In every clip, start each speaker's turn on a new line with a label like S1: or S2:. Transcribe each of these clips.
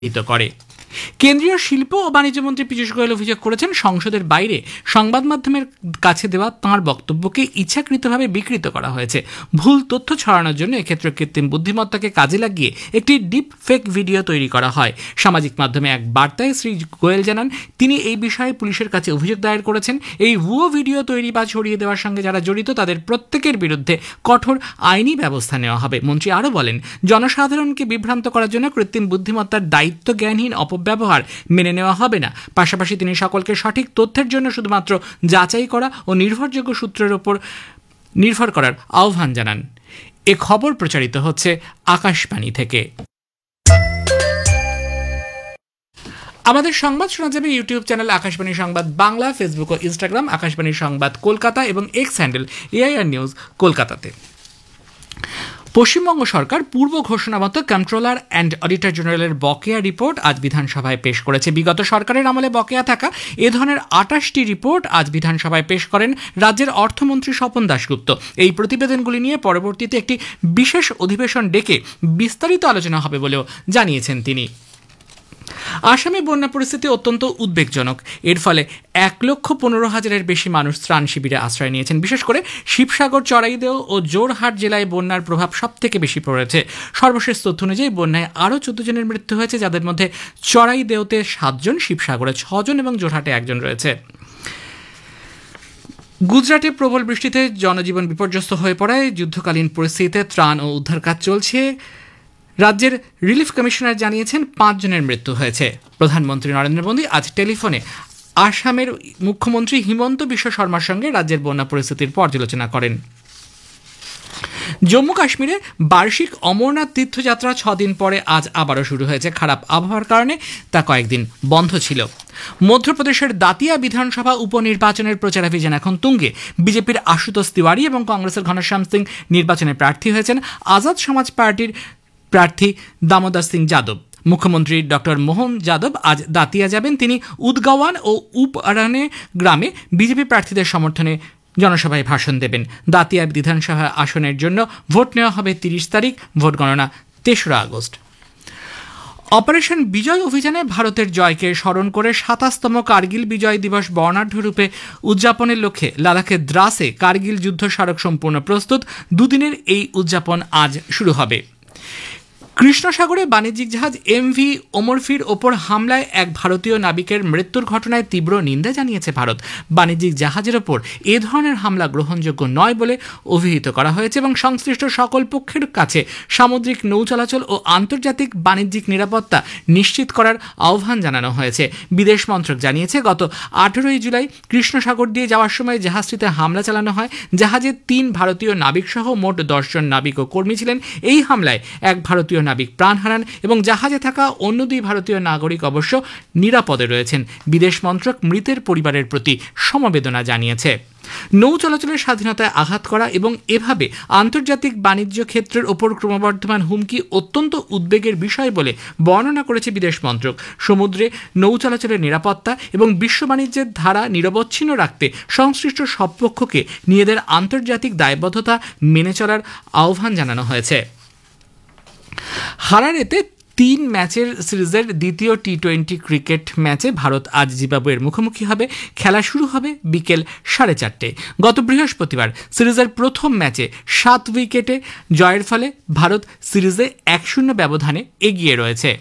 S1: করে। কেন্দ্রীয় শিল্প ও বাণিজ্য মন্ত্রী পীযূষ গোয়েল অভিযোগ করেছেন, সংসদের বাইরে সংবাদ মাধ্যমের কাছে দেওয়া তাঁর বক্তব্যকে ইচ্ছাকৃতভাবে বিকৃত করা হয়েছে। ভুল তথ্য ছড়ানোর জন্য এক্ষেত্রে কৃত্রিম বুদ্ধিমত্তাকে কাজে লাগিয়ে একটি ডিপ ফেক ভিডিও তৈরি করা হয়। সামাজিক মাধ্যমে এক বার্তায় শ্রী গোয়েল জানান, তিনি এই বিষয়ে পুলিশের কাছে অভিযোগ দায়ের করেছেন। এই ভুয়ো ভিডিও তৈরি বা ছড়িয়ে দেওয়ার সঙ্গে যারা জড়িত তাদের প্রত্যেকের বিরুদ্ধে কঠোর আইনি ব্যবস্থা নেওয়া হবে। মন্ত্রী আরও বলেন, জনসাধারণকে বিভ্রান্ত করার জন্য কৃত্রিম বুদ্ধিমত্তার দায়িত্ব জ্ঞানহীন অপব্যবহার মেনে নেওয়া হবে না। পাশাপাশি তিনি সকলকে সঠিক তথ্যের জন্য শুধুমাত্র যাচাই করা ও নির্ভরযোগ্য সূত্রের উপর নির্ভর করার আহ্বান জানান। এ খবর প্রচারিত হচ্ছে আকাশবাণী থেকে। আমাদের সংবাদ শোনা যাবে ইউটিউব চ্যানেল আকাশবাণী সংবাদ বাংলা, ফেসবুক ও ইনস্টাগ্রাম আকাশবাণী সংবাদ কলকাতা এবং এক্স হ্যান্ডেল এআইআর নিউজ কলকাতাতে। পশ্চিমবঙ্গ সরকার পূর্ব ঘোষণা মতো কন্ট্রোলার অ্যান্ড অডিটর জেনারেলের বকেয়া রিপোর্ট আজ বিধানসভায় পেশ করেছে। বিগত সরকারের আমলে বকেয়া থাকা এ ধরনের 28টি রিপোর্ট আজ বিধানসভায় পেশ করেন রাজ্যের অর্থমন্ত্রী স্বপন দাশগুপ্ত। এই প্রতিবেদনগুলি নিয়ে পরবর্তীতে একটি বিশেষ অধিবেশন ডেকে বিস্তারিত আলোচনা হবে বলেও জানিয়েছেন তিনি। আসামে বন্যা পরিস্থিতি অত্যন্ত উদ্বেগজনক। এর ফলে 1,15,000-এর বেশি মানুষ ত্রাণ শিবিরে আশ্রয় নিয়েছেন। বিশেষ করে শিবসাগর, চড়াইদেও ও জোরহাট জেলায় বন্যার প্রভাব সবথেকে বেশি পড়েছে। সর্বশেষ তথ্য অনুযায়ী বন্যায় আরও 14 জনের মৃত্যু হয়েছে, যাদের মধ্যে চড়াইদেওতে 7 জন, শিবসাগরে 6 জন এবং জোরহাটে 1 জন রয়েছে। গুজরাটে প্রবল বৃষ্টিতে জনজীবন বিপর্যস্ত হয়ে পড়ায় যুদ্ধকালীন পরিস্থিতিতে ত্রাণ ও উদ্ধার কাজ চলছে। রাজ্যের রিলিফ কমিশনার জানিয়েছেন 5 জনের মৃত্যু হয়েছে। প্রধানমন্ত্রী নরেন্দ্র মোদী আজ টেলিফোনে আসামের মুখ্যমন্ত্রী হিমন্ত বিশ্ব শর্মার সঙ্গে রাজ্যের বন্যা পরিস্থিতির পর্যালোচনা করেন। জম্মু কাশ্মীরে বার্ষিক অমরনাথ তীর্থযাত্রা 6 দিন পরে আজ আবারও শুরু হয়েছে। খারাপ আবহাওয়ার কারণে তা কয়েকদিন বন্ধ ছিল। মধ্যপ্রদেশের দাতিয়া বিধানসভা উপনির্বাচনের প্রচারাভিযান এখন তুঙ্গে। বিজেপির আশুতোষ তিওয়ারি এবং কংগ্রেসের ঘনশ্যাম সিং নির্বাচনে প্রার্থী হয়েছেন। আজাদ সমাজ পার্টির প্রার্থী দামোদর সিং যাদব। মুখ্যমন্ত্রী ডক্টর মোহন যাদব আজ দাতিয়া যাবেন। তিনি উদগাওয়ান ও উপআরানে গ্রামে বিজেপি প্রার্থীদের সমর্থনে জনসভায় ভাষণ দেবেন। দাতিয়া বিধানসভা আসনের জন্য ভোট নেওয়া হবে 30 তারিখ, ভোট গণনা 3রা আগস্ট। অপারেশন বিজয় অভিযানে ভারতের জয়কে স্মরণ করে 27তম কার্গিল বিজয় দিবস বর্ণাঢ্য রূপে উদযাপনের লক্ষ্যে লাদাখের দ্রাসে কার্গিল যুদ্ধ স্মারক সম্পূর্ণ প্রস্তুত। দুদিনের এই উদযাপন আজ শুরু হবে। কৃষ্ণ সাগরে বাণিজ্যিক জাহাজ এমভি ওমরফির ওপর হামলায় এক ভারতীয় নাবিকের মৃত্যুর ঘটনায় তীব্র নিন্দা জানিয়েছে ভারত। বাণিজ্যিক জাহাজের ওপর এ ধরনের হামলা গ্রহণযোগ্য নয় বলে অভিহিত করা হয়েছে এবং সংশ্লিষ্ট সকল পক্ষের কাছে সামুদ্রিক নৌ চলাচল ও আন্তর্জাতিক বাণিজ্যিক নিরাপত্তা নিশ্চিত করার আহ্বান জানানো হয়েছে। বিদেশ মন্ত্রক জানিয়েছে, গত 18 জুলাই কৃষ্ণ সাগর দিয়ে যাওয়ার সময় জাহাজটিতে হামলা চালানো হয়। জাহাজে 3 ভারতীয় নাবিক সহ মোট 10 জন নাবিক ও কর্মী ছিলেন। এই হামলায় এক ভারতীয় নাবিক প্রাণ হারান এবং জাহাজে থাকা অন্য 2 ভারতীয় নাগরিক অবশ্য নিরাপদে রয়েছেন। বিদেশ মন্ত্রক মৃতের পরিবারের প্রতি সমবেদনা জানিয়েছে। নৌ চলাচলের স্বাধীনতায় আঘাত করা এবং এভাবে আন্তর্জাতিক বাণিজ্য ক্ষেত্রের ওপর ক্রমবর্ধমান হুমকি অত্যন্ত উদ্বেগের বিষয় বলে বর্ণনা করেছে বিদেশ মন্ত্রক। সমুদ্রে নৌ চলাচলের নিরাপত্তা এবং বিশ্ব বাণিজ্যের ধারা নিরবচ্ছিন্ন রাখতে সংশ্লিষ্ট সব পক্ষকে নিজেদের আন্তর্জাতিক দায়বদ্ধতা মেনে চলার আহ্বান জানানো হয়েছে। হারারেতে 3 ম্যাচের সিরিজের দ্বিতীয় টি20 ক্রিকেট ম্যাচে ভারত আজ জিম্বাবুয়ের মুখোমুখি হবে। খেলা শুরু হবে বিকেল 4:30টায়। গত বৃহস্পতিবার সিরিজের প্রথম ম্যাচে 7 উইকেটে জয়ের ফলে ভারত সিরিজে 1-0 ব্যবধানে এগিয়ে রয়েছে।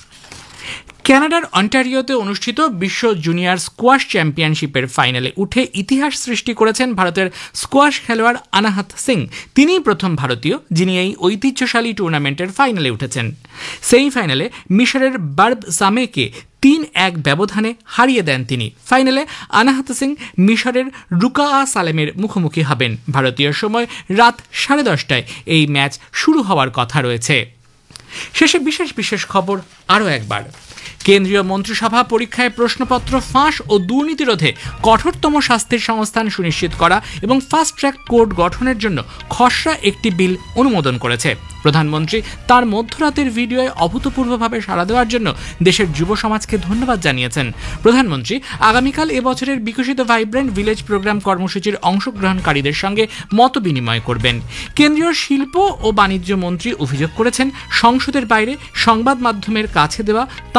S1: কানাডার অন্টারিওতে অনুষ্ঠিত বিশ্ব জুনিয়র স্কোয়াশ চ্যাম্পিয়নশিপের ফাইনালে উঠে ইতিহাস সৃষ্টি করেছেন ভারতের স্কোয়াশ খেলোয়াড় অনাহত সিং। তিনিই প্রথম ভারতীয় যিনি এই ঐতিহ্যশালী টুর্নামেন্টের ফাইনালে উঠেছেন। সেই ফাইনালে মিশরের বার্ব সামেকে 3-1 ব্যবধানে হারিয়ে দেন তিনি। ফাইনালে অনাহত সিং মিশরের রুকা সালেমের মুখোমুখি হবেন। ভারতীয় সময় রাত 10:30টায় এই ম্যাচ শুরু হওয়ার কথা রয়েছে। শেষে বিশেষ খবর আরও একবার। কেন্দ্রীয় মন্ত্রিসভা পরীক্ষায় প্রশ্নপত্র ফাঁস ও দুর্নীতি রোধে কঠোরতম শাস্তির সংস্থান সুনিশ্চিত করা এবং ফাস্ট ট্র্যাক কোর্ট গঠনের জন্য খসড়া একটি বিল অনুমোদন করেছে। প্রধানমন্ত্রী তার মধ্যরাতের ভিডিওয় অভূতপূর্বভাবে সাড়া দেওয়ার জন্য দেশের যুব সমাজকে ধন্যবাদ জানিয়েছেন। প্রধানমন্ত্রী আগামীকাল এবছরের বিকশিত ভাইব্রেন্ট ভিলেজ প্রোগ্রাম কর্মসূচির অংশগ্রহণকারীদের সঙ্গে মত বিনিময় করবেন। কেন্দ্রীয় শিল্প ও বাণিজ্য মন্ত্রী অভিযোগ করেছেন, সংসদের বাইরে সংবাদ মাধ্যমের কাছে দেওয়া